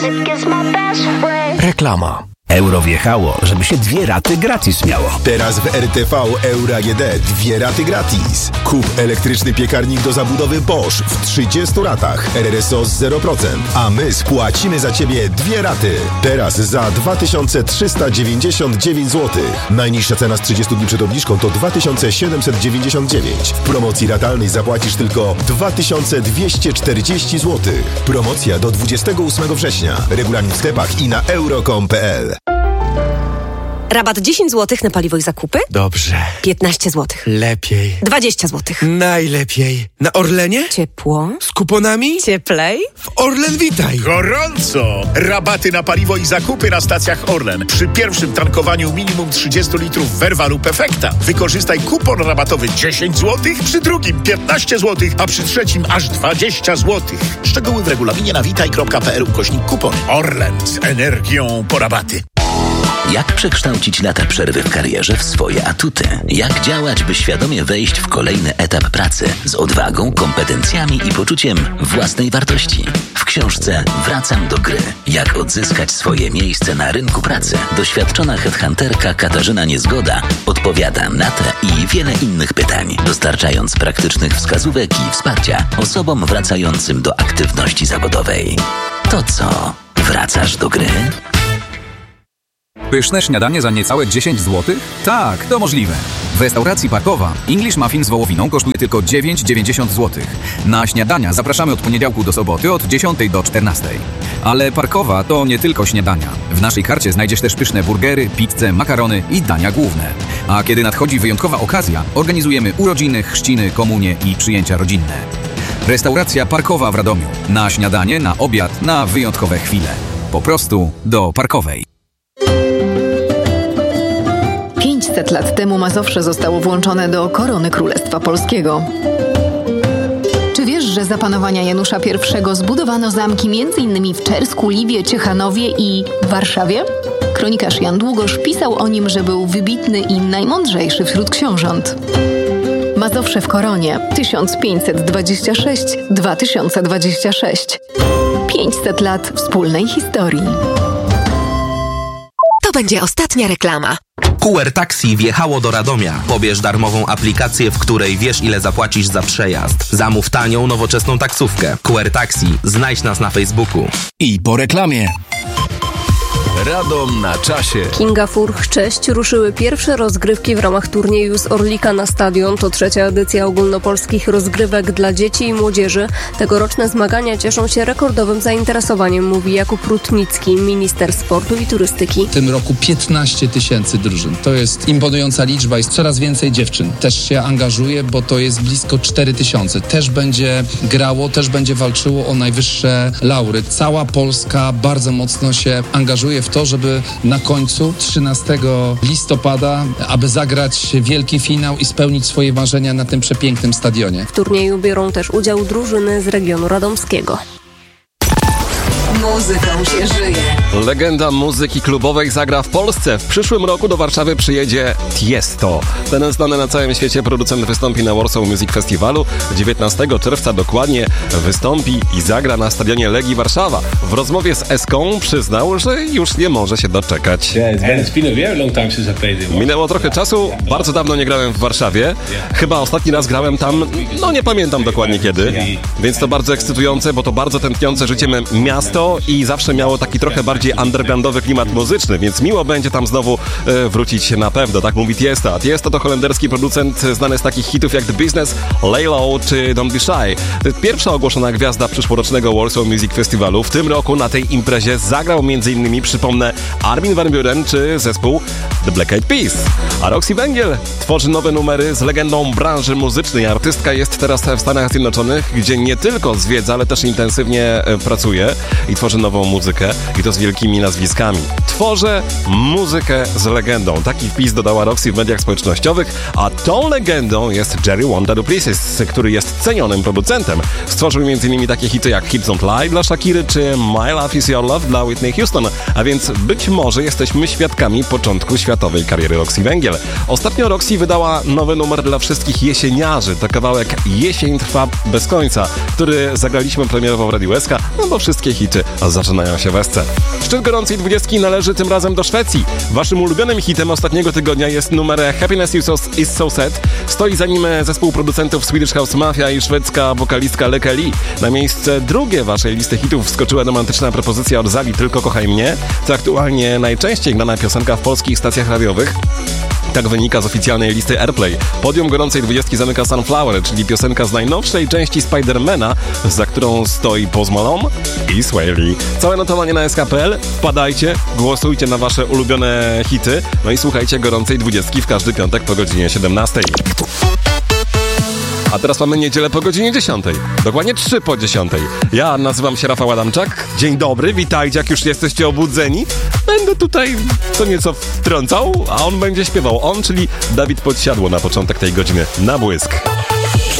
Reklama. Euro wjechało, żeby się 2 raty gratis miało. Teraz w RTV Euro AGD 2 raty gratis. Kup elektryczny piekarnik do zabudowy Bosch w 30 ratach. RRSO z 0%. A my spłacimy za Ciebie 2 raty. Teraz za 2399 zł. Najniższa cena z 30 dni przed obniżką to 2799. W promocji ratalnej zapłacisz tylko 2240 zł. Promocja do 28 września. Regulamin w sklepach i na euro.com.pl. Rabat 10 zł na paliwo i zakupy? Dobrze. 15 zł. Lepiej. 20 zł. Najlepiej. Na Orlenie? Ciepło. Z kuponami? Cieplej. W Orlen Witaj. Gorąco! Rabaty na paliwo i zakupy na stacjach Orlen. Przy pierwszym tankowaniu minimum 30 litrów Verva lub Efekta. Wykorzystaj kupon rabatowy 10 zł, przy drugim 15 zł, a przy trzecim aż 20 zł. Szczegóły w regulaminie na witaj.pl/kupon. Orlen z energią po rabaty. Jak przekształcić lata przerwy w karierze w swoje atuty? Jak działać, by świadomie wejść w kolejny etap pracy z odwagą, kompetencjami i poczuciem własnej wartości? W książce Wracam do gry. Jak odzyskać swoje miejsce na rynku pracy? Doświadczona headhunterka Katarzyna Niezgoda odpowiada na te i wiele innych pytań, dostarczając praktycznych wskazówek i wsparcia osobom wracającym do aktywności zawodowej. To co? Wracasz do gry? Pyszne śniadanie za niecałe 10 zł? Tak, to możliwe. W restauracji Parkowa English Muffin z wołowiną kosztuje tylko 9,90 zł. Na śniadania zapraszamy od poniedziałku do soboty od 10 do 14. Ale Parkowa to nie tylko śniadania. W naszej karcie znajdziesz też pyszne burgery, pizze, makarony i dania główne. A kiedy nadchodzi wyjątkowa okazja, organizujemy urodziny, chrzciny, komunie i przyjęcia rodzinne. Restauracja Parkowa w Radomiu. Na śniadanie, na obiad, na wyjątkowe chwile. Po prostu do Parkowej. 500 lat temu Mazowsze zostało włączone do korony Królestwa Polskiego. Czy wiesz, że za panowania Janusza I zbudowano zamki m.in. w Czersku, Liwie, Ciechanowie i Warszawie? Kronikarz Jan Długosz pisał o nim, że był wybitny i najmądrzejszy wśród książąt. Mazowsze w koronie 1526-2026. 500 lat wspólnej historii. To będzie ostatnia reklama. QR Taxi wjechało do Radomia. Pobierz darmową aplikację, w której wiesz, ile zapłacisz za przejazd. Zamów tanią, nowoczesną taksówkę. QR Taxi. Znajdź nas na Facebooku. I po reklamie. Radom na czasie. Kinga Furch, cześć. Ruszyły pierwsze rozgrywki w ramach turnieju z Orlika na stadion. To 3. edycja ogólnopolskich rozgrywek dla dzieci i młodzieży. Tegoroczne zmagania cieszą się rekordowym zainteresowaniem, mówi Jakub Rutnicki, minister sportu i turystyki. W tym roku 15 000 drużyn. To jest imponująca liczba i coraz więcej dziewczyn też się angażuje, bo to jest blisko 4000. Też będzie grało, też będzie walczyło o najwyższe laury. Cała Polska bardzo mocno się angażuje w to, żeby na końcu 13 listopada, aby zagrać wielki finał i spełnić swoje marzenia na tym przepięknym stadionie. W turnieju biorą też udział drużyny z regionu radomskiego. Muzyką się żyje. Legenda muzyki klubowej zagra w Polsce. W przyszłym roku do Warszawy przyjedzie Tiesto. Ten znany na całym świecie producent wystąpi na Warsaw Music Festivalu. 19 czerwca dokładnie wystąpi i zagra na stadionie Legii Warszawa. W rozmowie z Eską przyznał, że już nie może się doczekać. Minęło trochę czasu, bardzo dawno nie grałem w Warszawie. Chyba ostatni raz grałem tam, nie pamiętam dokładnie kiedy. Więc to bardzo ekscytujące, bo to bardzo tętniące życiem miasto i zawsze miało taki trochę bardziej undergroundowy klimat muzyczny, więc miło będzie tam znowu wrócić na pewno, tak mówi Tiesto. Tiesto to holenderski producent znany z takich hitów jak The Business, Lay Low czy Don't Be Shy. To jest pierwsza ogłoszona gwiazda przyszłorocznego Warsaw Music Festivalu. W tym roku na tej imprezie zagrał m.in. przypomnę Armin van Buuren czy zespół The Black Eyed Peas. A Roxy Węgiel tworzy nowe numery z legendą branży muzycznej. Artystka jest teraz w Stanach Zjednoczonych, gdzie nie tylko zwiedza, ale też intensywnie pracuje i tworzy nową muzykę i to z wielkimi nazwiskami. Tworzę muzykę z legendą. Taki wpis dodała Roxy w mediach społecznościowych, a tą legendą jest Jerry Wonda Duplessis, który jest cenionym producentem. Stworzył m.in. takie hity jak Hips Don't Lie dla Shakiry czy My Love Is Your Love dla Whitney Houston, a więc być może jesteśmy świadkami początku światowej kariery Roxy Węgiel. Ostatnio Roxy wydała nowy numer dla wszystkich jesieniarzy. To kawałek Jesień trwa bez końca, który zagraliśmy premierowo w Radiu SK, bo wszystkie hity zaczynają się w SC. Szczyt gorącej 20 należy tym razem do Szwecji. Waszym ulubionym hitem ostatniego tygodnia jest numer Happiness is so sad. Stoi za nim zespół producentów Swedish House Mafia i szwedzka wokalistka Leke Li. Na miejsce drugie waszej listy hitów wskoczyła romantyczna propozycja od Zali Tylko kochaj mnie. To aktualnie najczęściej grana piosenka w polskich stacjach radiowych. Tak wynika z oficjalnej listy Airplay. Podium gorącej 20 zamyka Sunflower, czyli piosenka z najnowszej części Spidermana, za którą stoi Post Malone i Swae Lee. Całe notowanie na sk.pl. Wpadajcie, głosujcie na wasze ulubione hity, no i słuchajcie gorącej 20 w każdy piątek po godzinie 17. A teraz mamy niedzielę po godzinie 10. Dokładnie 3 po 10. Ja nazywam się Rafał Adamczak. Dzień dobry, witajcie, jak już jesteście obudzeni. Będę tutaj co nieco wtrącał, a on będzie śpiewał. On, czyli Dawid Podsiadło na początek tej godziny. Na błysk.